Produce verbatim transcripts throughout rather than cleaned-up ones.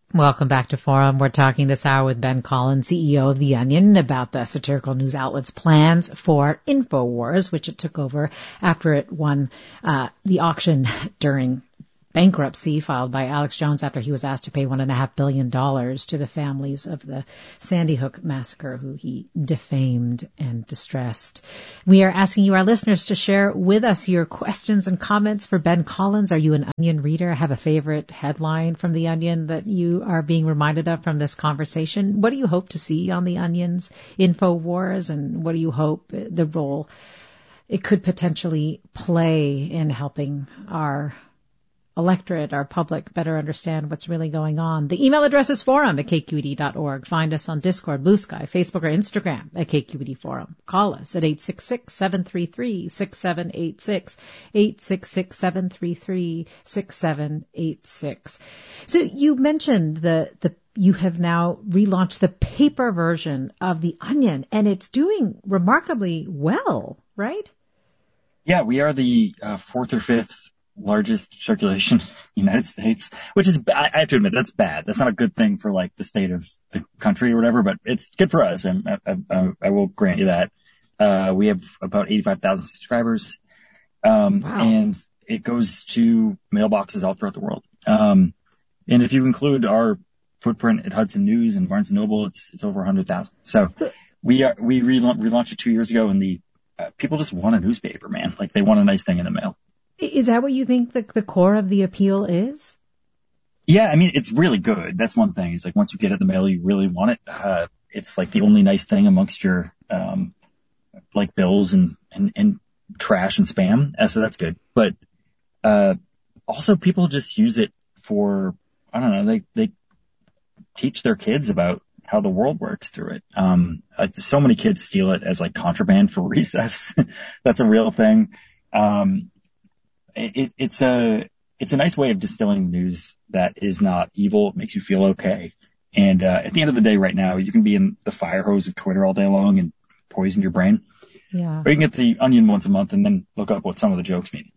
Welcome back to Forum. We're talking this hour with Ben Collins, C E O of The Onion, about the satirical news outlet's plans for InfoWars, which it took over after it won uh, the auction during bankruptcy filed by Alex Jones after he was asked to pay one and a half billion dollars to the families of the Sandy Hook massacre who he defamed and distressed. We are asking you, our listeners, to share with us your questions and comments for Ben Collins. Are you an Onion reader? Have a favorite headline from The Onion that you are being reminded of from this conversation? What do you hope to see on The Onion's InfoWars, and what do you hope the role it could potentially play in helping our electorate, our public, better understand what's really going on? The email address is forum at k q e d dot org. Find us on Discord, Blue Sky, Facebook, or Instagram at K Q E D Forum. Call us at eight six six, seven three three, six seven eight six, eight six six, seven three three, six seven eight six. So you mentioned the, the, you have now relaunched the paper version of The Onion, and it's doing remarkably well, right? Yeah, we are the uh, fourth or fifth largest circulation in the United States, which is, I have to admit, that's bad. That's not a good thing for like the state of the country or whatever, but it's good for us. And I, I, I will grant you that. Uh, we have about eighty-five thousand subscribers. Um, wow. And it goes to mailboxes all throughout the world. Um, and if you include our footprint at Hudson News and Barnes and Noble, it's, it's over one hundred thousand. So we are, we relaunch, relaunched it two years ago, and the, uh, people just want a newspaper, man. Like they want a nice thing in the mail. Is that what you think the, the core of the appeal is? Yeah, I mean, it's really good. That's one thing. It's like once you get it in the mail, you really want it. Uh, it's like the only nice thing amongst your, um, like bills and, and, and trash and spam. Uh, so that's good. But, uh, also people just use it for, I don't know, they, they teach their kids about how the world works through it. Um, uh, so many kids steal it as like contraband for recess. That's a real thing. Um, It, it's a it's a nice way of distilling news that is not evil. It makes you feel okay. And uh, at the end of the day, right now, you can be in the fire hose of Twitter all day long and poison your brain. Yeah. Or you can get the Onion once a month and then look up what some of the jokes mean.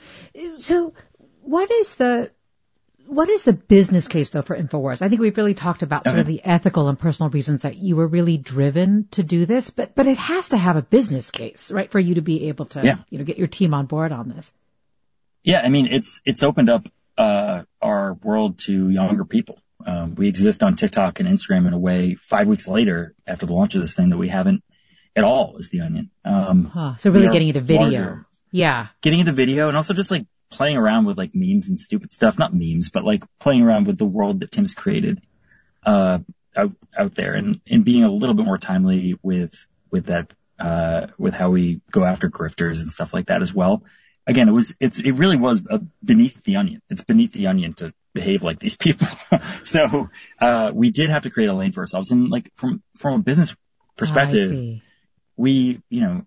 So, what is the what is the business case though for InfoWars? I think we've really talked about sort okay. of the ethical and personal reasons that you were really driven to do this, but but it has to have a business case, right, for you to be able to yeah. you know get your team on board on this. Yeah, I mean, it's, it's opened up, uh, our world to younger people. Um, we exist on TikTok and Instagram in a way five weeks later after the launch of this thing that we haven't at all as The Onion. Um, huh. So really getting into video. Larger. Yeah. Getting into video and also just like playing around with like memes and stupid stuff. Not memes, but like playing around with the world that Tim's created, uh, out, out there and, and being a little bit more timely with, with that, uh, with how we go after grifters and stuff like that as well. Again, it was, it's, it really was uh, beneath The Onion. It's beneath The Onion to behave like these people. so, uh, we did have to create a lane for ourselves. And like from, from a business perspective, oh, we, you know,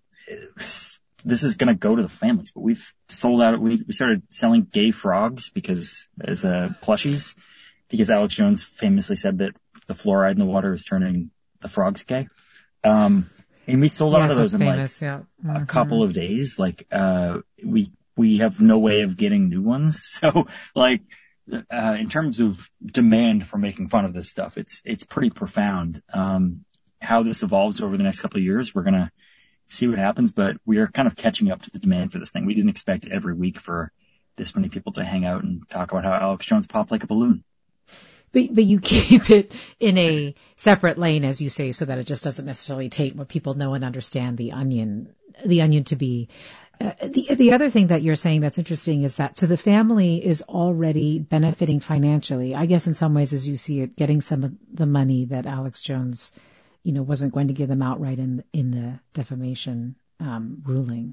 this is going to go to the families, but we've sold out. We, we started selling gay frogs because as, uh, plushies, because Alex Jones famously said that the fluoride in the water is turning the frogs gay. Um, And we sold yes, out of those in famous, like yeah. mm-hmm. a couple of days. Like, uh, we, we have no way of getting new ones. So like, uh, in terms of demand for making fun of this stuff, it's, it's pretty profound. Um, how this evolves over the next couple of years, we're going to see what happens, but we are kind of catching up to the demand for this thing. We didn't expect every week for this many people to hang out and talk about how Alex Jones popped like a balloon. But, but you keep it in a separate lane, as you say, so that it just doesn't necessarily take what people know and understand the onion, the onion to be. Uh, the, the other thing that you're saying that's interesting is that, so the family is already benefiting financially. I guess in some ways, as you see it, getting some of the money that Alex Jones, you know, wasn't going to give them outright in, in the defamation, um, ruling.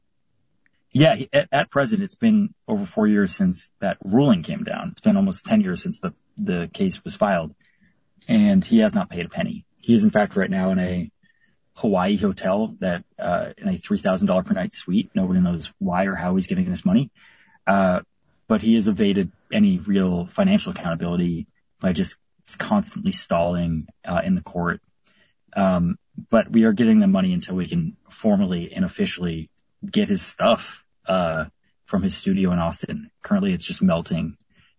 Yeah, at, at present, it's been over four years since that ruling came down. It's been almost ten years since the, the case was filed, and he has not paid a penny. He is, in fact, right now in a Hawaii hotel that, uh, in a three thousand dollars per night suite. Nobody knows why or how he's getting this money. Uh, but he has evaded any real financial accountability by just constantly stalling, uh, in the court. Um, but we are getting the money until we can formally and officially get his stuff, uh, from his studio in Austin. Currently it's just melting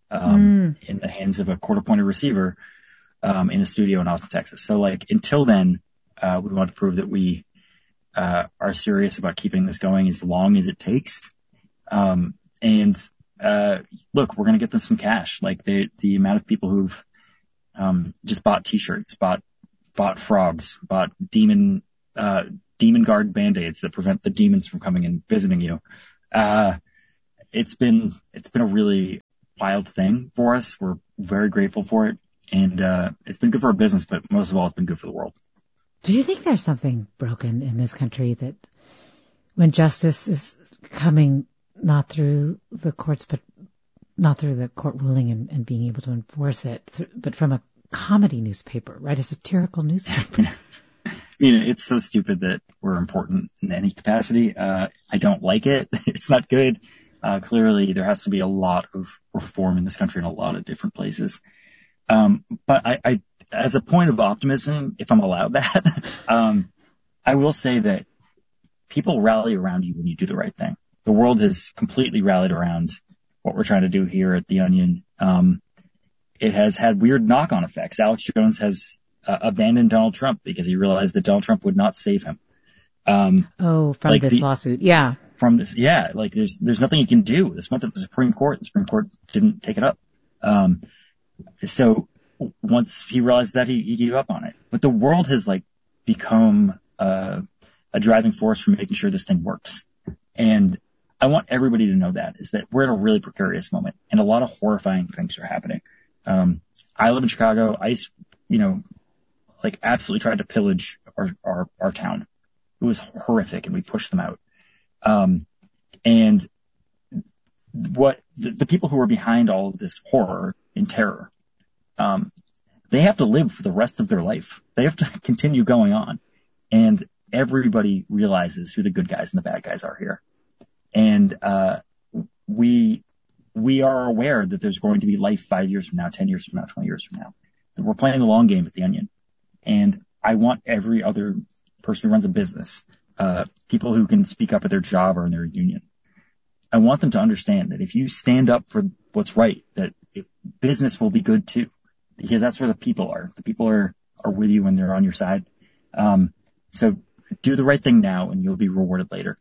um, mm. in the hands of a court-appointed receiver um, in a studio in Austin, Texas. So, like, until then, uh, we want to prove that we uh, are serious about keeping this going as long as it takes. Um, and uh, look, we're going to get them some cash. Like, the the amount of people who've um, just bought T-shirts, bought bought frogs, bought demon uh, demon guard band-aids that prevent the demons from coming and visiting you. Uh, it's been it's been a really wild thing for us. We're very grateful for it, and uh, it's been good for our business, but most of all, it's been good for the world. Do you think there's something broken in this country that when justice is coming not through the courts, but not through the court ruling and, and being able to enforce it, th- but from a comedy newspaper, right? A satirical newspaper. I mean, it's so stupid that we're important in any capacity. Uh, I don't like it. It's not good. Uh, clearly, there has to be a lot of reform in this country in a lot of different places. Um, but I, I, as a point of optimism, if I'm allowed that, um, I will say that people rally around you when you do the right thing. The world has completely rallied around what we're trying to do here at The Onion. Um, it has had weird knock-on effects. Alex Jones has uh, abandoned Donald Trump because he realized that Donald Trump would not save him. Um, oh, from like this the, lawsuit. Yeah. From this. Yeah. Like there's, there's nothing you can do. This went to the Supreme Court. The Supreme Court didn't take it up. Um, so once he realized that, he, he gave up on it. But the world has like become, uh, a driving force for making sure this thing works. And I want everybody to know that is that we're at a really precarious moment and a lot of horrifying things are happening. Um, I live in Chicago. ICE, you know, like absolutely tried to pillage our, our, our town. It was horrific and we pushed them out. Um, and what the, the people who are behind all of this horror and terror, um, they have to live for the rest of their life. They have to continue going on. And everybody realizes who the good guys and the bad guys are here. And, uh, we, we are aware that there's going to be life five years from now, ten years from now, twenty years from now. We're playing the long game at The Onion. And I want every other person who runs a business, uh, people who can speak up at their job or in their union. I want them to understand that if you stand up for what's right, that it, business will be good too, because that's where the people are. The people are, are with you when they're on your side. Um, so do the right thing now and you'll be rewarded later.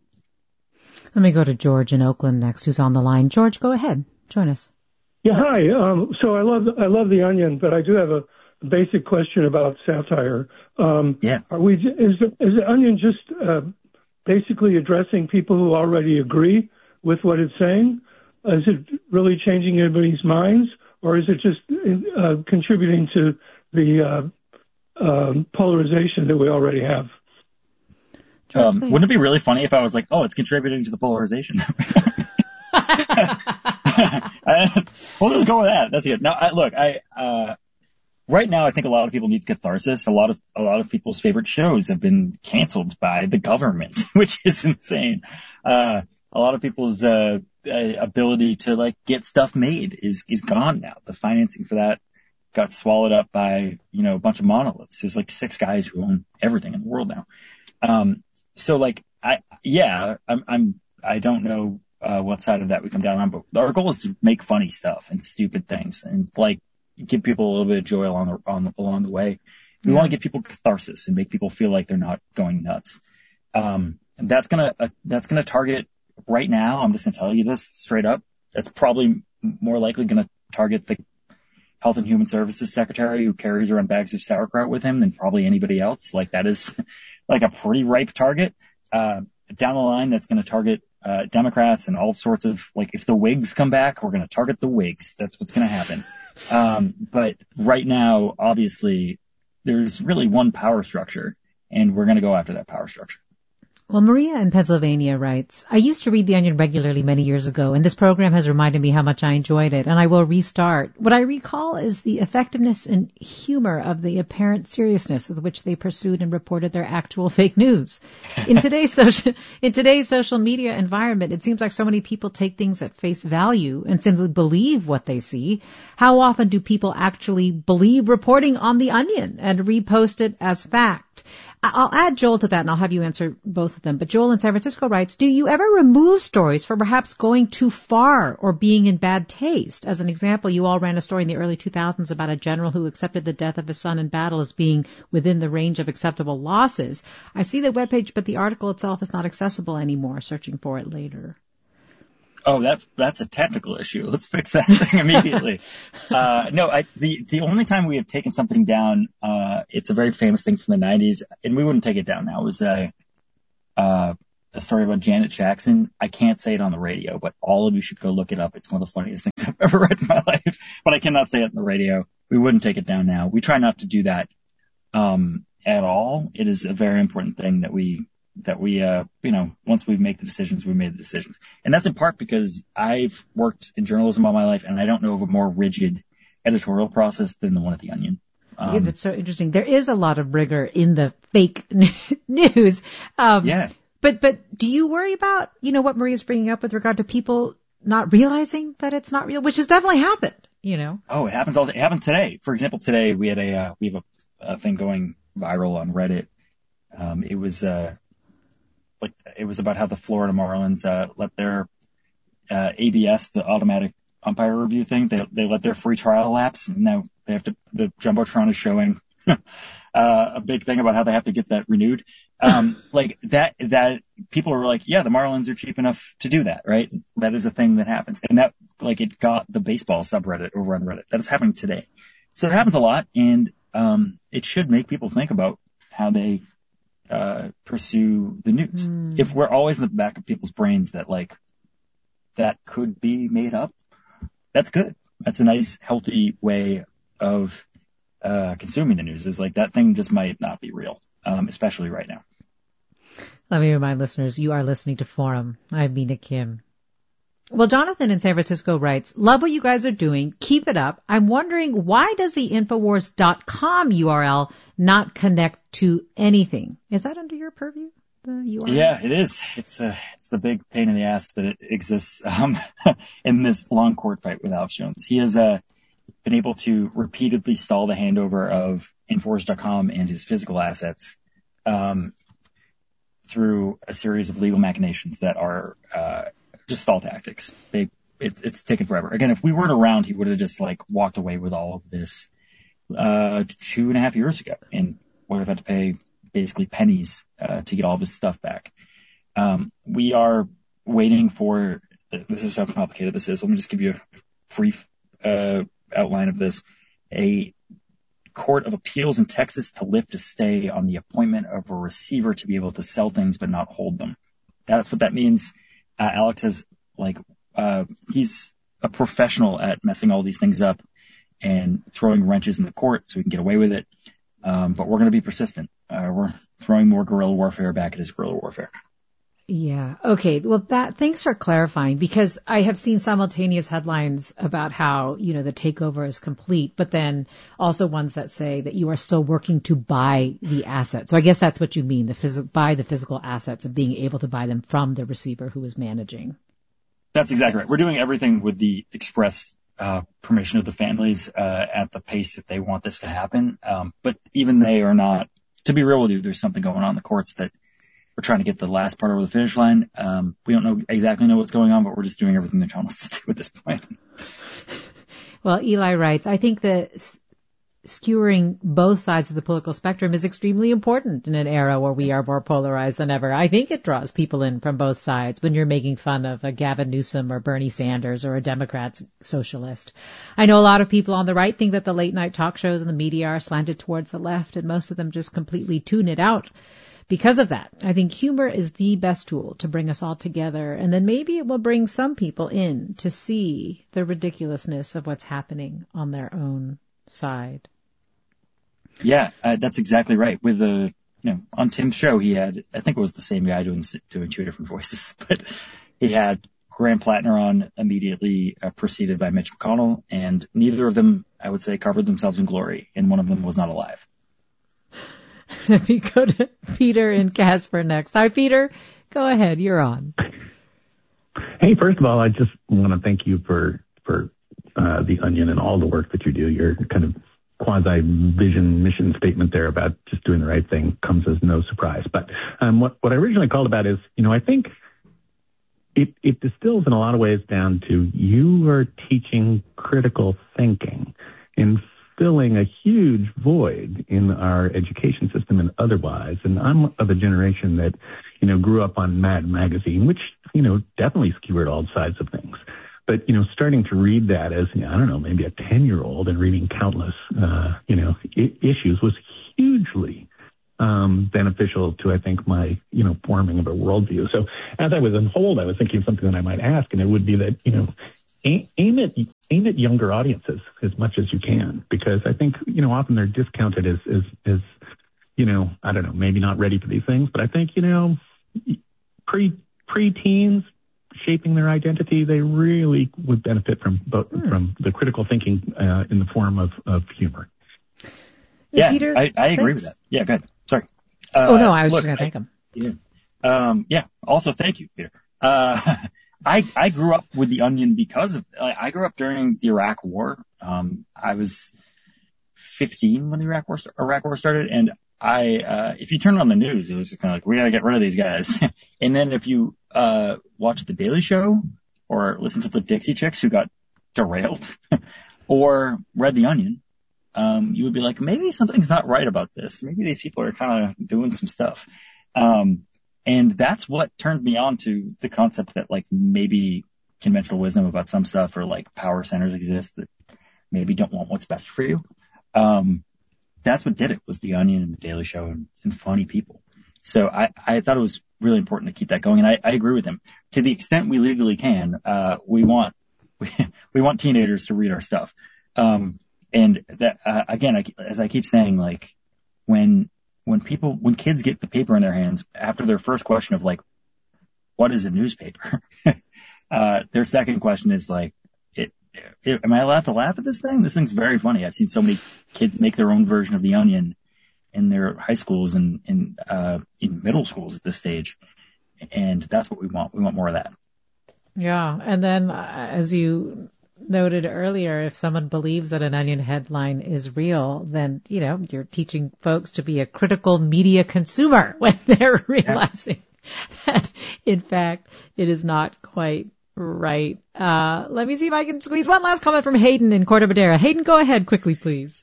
Let me go to George in Oakland next, who's on the line. George, go ahead. Join us. Yeah, hi. Um, so I love I love The Onion, but I do have a basic question about satire. Um, yeah. Are we? Is the, is The Onion just uh, basically addressing people who already agree with what it's saying? Is it really changing everybody's minds, or is it just uh, contributing to the uh, uh, polarization that we already have? Um, wouldn't it be really funny if I was like, oh, it's contributing to the polarization? We'll just go with that. That's it. Now, I, look, I, uh, right now, I think a lot of people need catharsis. A lot of, a lot of people's favorite shows have been canceled by the government, which is insane. Uh, a lot of people's, uh, ability to like get stuff made is, is gone now. The financing for that got swallowed up by, you know, a bunch of monoliths. There's like six guys who own everything in the world now. Um, so like, I, yeah, I'm, I'm, I don't know, uh, what side of that we come down on, but our goal is to make funny stuff and stupid things and like give people a little bit of joy along the, on the, along the way. We yeah. want to give people catharsis and make people feel like they're not going nuts. Um, and that's gonna, uh, that's gonna target right now. I'm just gonna tell you this straight up. That's probably more likely gonna target the Health and Human Services Secretary who carries around bags of sauerkraut with him than probably anybody else. Like that is like a pretty ripe target. Uh, down the line, that's going to target, uh, Democrats and all sorts of, like, if the Whigs come back, we're going to target the Whigs. That's what's going to happen. Um, but right now, obviously, there's really one power structure and we're going to go after that power structure. Well, Maria in Pennsylvania writes, I used to read The Onion regularly many years ago, and this program has reminded me how much I enjoyed it, and I will restart. What I recall is the effectiveness and humor of the apparent seriousness with which they pursued and reported their actual fake news. In today's social, in today's social media environment, it seems like so many people take things at face value and simply believe what they see. How often do people actually believe reporting on The Onion and repost it as fact? I'll add Joel to that, and I'll have you answer both of them. But Joel in San Francisco writes, do you ever remove stories for perhaps going too far or being in bad taste? As an example, you all ran a story in the early two thousands about a general who accepted the death of his son in battle as being within the range of acceptable losses. I see the webpage, but the article itself is not accessible anymore. Searching for it later. Oh, that's that's a technical issue. Let's fix that thing immediately. uh, no, I, the the only time we have taken something down, uh, it's a very famous thing from the nineties, and we wouldn't take it down now. It was a uh, a story about Janet Jackson. I can't say it on the radio, but all of you should go look it up. It's one of the funniest things I've ever read in my life. But I cannot say it on the radio. We wouldn't take it down now. We try not to do that um, at all. It is a very important thing that we. that we, uh, you know, once we make the decisions, we made the decisions. And that's in part because I've worked in journalism all my life, and I don't know of a more rigid editorial process than the one at The Onion. Um, yeah, that's so interesting. There is a lot of rigor in the fake news. Um, yeah. But, but do you worry about, you know, what Maria's bringing up with regard to people not realizing that it's not real, which has definitely happened, you know? Oh, it happens all the, it happened today. For example, today we had a, uh, we have a, a thing going viral on Reddit. Um, it was, uh, Like it was about how the Florida Marlins uh, let their uh, A B S, the automatic umpire review thing, they they let their free trial lapse, and now they have to. The jumbotron is showing uh, a big thing about how they have to get that renewed. Um, like that that people are like, yeah, the Marlins are cheap enough to do that, right? That is a thing that happens, and that like it got the baseball subreddit over on Reddit. That is happening today, so it happens a lot, and um, it should make people think about how they. Uh, pursue the news. Mm. If we're always in the back of people's brains that like that could be made up, that's good. That's a nice, healthy way of uh, consuming the news. Is like that thing just might not be real, um, especially right now. Let me remind listeners, you are listening to Forum. I'm Mina Kim. Well, Jonathan in San Francisco writes, love what you guys are doing. Keep it up. I'm wondering, why does the Infowars dot com U R L not connect to anything? Is that under your purview, the U R L? Yeah, it is. It's uh, it's the big pain in the ass that it exists um, in this long court fight with Alex Jones. He has uh, been able to repeatedly stall the handover of Infowars dot com and his physical assets um, through a series of legal machinations that are uh, just stall tactics. They, it's, it's taken forever. Again, if we weren't around, he would have just like walked away with all of this, uh, two and a half years ago and would have had to pay basically pennies, uh, to get all of his stuff back. Um, we are waiting for, this is how complicated this is. Let me just give you a brief, uh, outline of this. A court of appeals in Texas to lift a stay on the appointment of a receiver to be able to sell things but not hold them. That's what that means. Uh, Alex is like, uh, he's a professional at messing all these things up and throwing wrenches in the court so we can get away with it. Um, but we're going to be persistent. Uh, we're throwing more guerrilla warfare back at his guerrilla warfare. Yeah. Okay. Well, that, thanks for clarifying, because I have seen simultaneous headlines about how, you know, the takeover is complete, but then also ones that say that you are still working to buy the assets. So I guess that's what you mean, the phys- buy the physical assets of being able to buy them from the receiver who is managing. That's exactly right. We're doing everything with the express uh, permission of the families uh, at the pace that they want this to happen. Um, but even they are not, to be real with you, there's something going on in the courts that we're trying to get the last part over the finish line. Um, we don't know exactly know what's going on, but we're just doing everything they're telling us to do at this point. Well, Eli writes, I think that skewering both sides of the political spectrum is extremely important in an era where we are more polarized than ever. I think it draws people in from both sides when you're making fun of a Gavin Newsom or Bernie Sanders or a Democrat socialist. I know a lot of people on the right think that the late night talk shows and the media are slanted towards the left, and most of them just completely tune it out. Because of that, I think humor is the best tool to bring us all together, and then maybe it will bring some people in to see the ridiculousness of what's happening on their own side. Yeah, uh, that's exactly right. With the, you know, on Tim's show, he had, I think it was the same guy doing doing two different voices, but he had Graham Plattner on immediately, uh, preceded by Mitch McConnell, and neither of them, I would say, covered themselves in glory, and one of them was not alive. Let me go to Peter in Casper next. Hi, Peter. Go ahead. You're on. Hey, first of all, I just want to thank you for for uh, The Onion and all the work that you do. You're kind of quasi-vision mission statement there about just doing the right thing comes as no surprise. But um, what, what I originally called about is, you know, I think it, it distills in a lot of ways down to you are teaching critical thinking and filling a huge void in our education system and otherwise. And I'm of a generation that, you know, grew up on Mad Magazine, which, you know, definitely skewered all sides of things. But, you know, starting to read that as, you know, I don't know, maybe a ten-year-old and reading countless, uh, you know, I- issues was hugely um, beneficial to, I think, my, you know, forming of a worldview. So as I was unfold, I was thinking of something that I might ask, and it would be that, you know, aim, aim at aim at younger audiences as much as you can, because I think, you know, often they're discounted as, as, as, you know, I don't know, maybe not ready for these things, but I think, you know, pre pre-teens, shaping their identity, they really would benefit from hmm. from the critical thinking uh, in the form of, of humor. Yeah, Peter, I, I agree with that. Yeah, go ahead. Sorry. Uh, oh, no, I was look, just going to thank him. Yeah. Um, yeah. Also, thank you, Peter. Uh, I, I grew up with The Onion because of, I grew up during the Iraq War. Um, I was fifteen when the Iraq War, Iraq War started, and I, uh, if you turn on the news, it was kind of like, we gotta get rid of these guys. And then if you, uh, watch The Daily Show or listen to the Dixie Chicks who got derailed or read The Onion, um, you would be like, maybe something's not right about this. Maybe these people are kind of doing some stuff. Um, and that's what turned me on to the concept that like maybe conventional wisdom about some stuff or like power centers exist that maybe don't want what's best for you. Um, that's what did it, was The Onion and The Daily Show and, and funny people. So I, I thought it was really important to keep that going. And I, I agree with him. To the extent we legally can, uh, we want, we, we want teenagers to read our stuff. Um, and that, uh, again, I, as I keep saying, like when, when people, when kids get the paper in their hands after their first question of like, what is a newspaper? uh, their second question is like, it, it, am I allowed to laugh at this thing? This thing's very funny. I've seen so many kids make their own version of The Onion in their high schools and in, uh, in middle schools at this stage. And that's what we want. We want more of that. Yeah. And then uh, as you noted earlier, if someone believes that an Onion headline is real, then, you know, you're teaching folks to be a critical media consumer when they're realizing yeah. that, in fact, it is not quite right. Uh, let me see if I can squeeze one last comment from Hayden in Corte Madera. Hayden, go ahead quickly, please.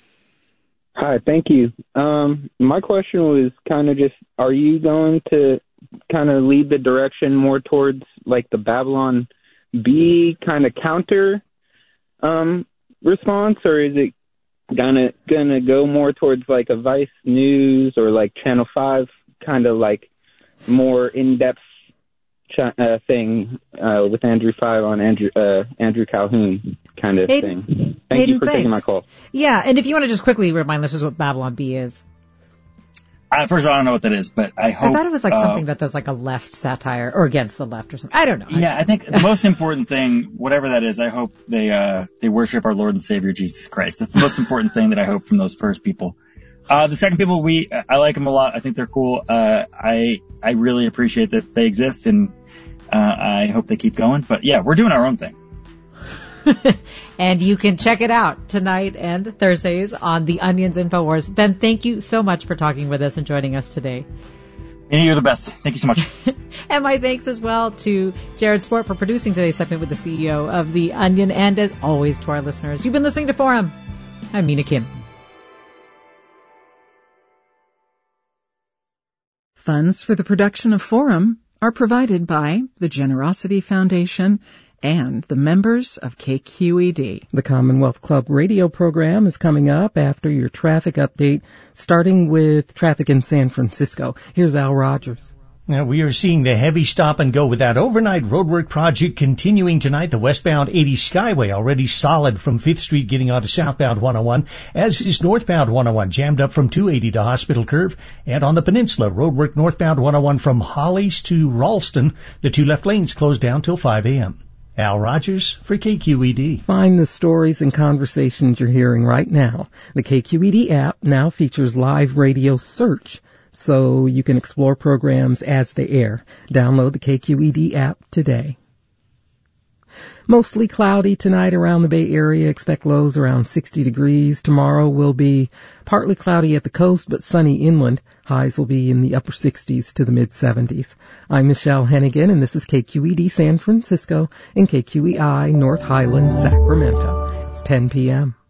Hi, thank you. Um, my question was kind of just, are you going to kind of lead the direction more towards like the Babylon B kind of counter um, response, or is it gonna gonna go more towards like a Vice News or like Channel Five kind of like more in-depth ch- uh, thing uh, with Andrew Five on Andrew uh, Andrew Calhoun kind of Hayden, thing? Thank Hayden, you for thanks. taking my call. Yeah, and if you want to just quickly remind listeners what Babylon B is. I, first of all, I don't know what that is, but I hope... I thought it was like uh, something that does like a left satire or against the left or something. I don't know. Yeah, I think the most important thing, whatever that is, I hope they uh they worship our Lord and Savior Jesus Christ. That's the most important thing that I hope from those first people. Uh The second people, we I like them a lot. I think they're cool. Uh I I really appreciate that they exist, and uh I hope they keep going. But yeah, we're doing our own thing. And you can check it out tonight and Thursdays on The Onion's InfoWars. Ben, thank you so much for talking with us and joining us today. And you're the best. Thank you so much. And my thanks as well to Jared Sport for producing today's segment with the C E O of The Onion, and as always to our listeners. You've been listening to Forum. I'm Mina Kim. Funds for the production of Forum are provided by the Generosity Foundation and the members of K Q E D. The Commonwealth Club radio program is coming up after your traffic update, starting with traffic in San Francisco. Here's Al Rogers. Now, we are seeing the heavy stop and go with that overnight roadwork project continuing tonight. The westbound eighty Skyway already solid from Fifth Street getting onto southbound one oh one, as is northbound one oh one, jammed up from two eighty to Hospital Curve. And on the peninsula, roadwork northbound one oh one from Hollies to Ralston. The two left lanes closed down till five a.m. Al Rogers for K Q E D. Find the stories and conversations you're hearing right now. The K Q E D app now features live radio search, so you can explore programs as they air. Download the K Q E D app today. Mostly cloudy tonight around the Bay Area. Expect lows around sixty degrees. Tomorrow will be partly cloudy at the coast, but sunny inland. Highs will be in the upper sixties to the mid seventies. I'm Michelle Hennigan, and this is K Q E D San Francisco and K Q E I North Highlands, Sacramento. It's ten p.m.